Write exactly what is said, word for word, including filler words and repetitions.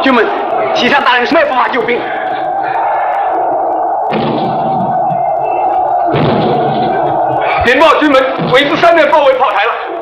军们，启上大人没有办法救兵。 连报军门围住三面包围炮台了。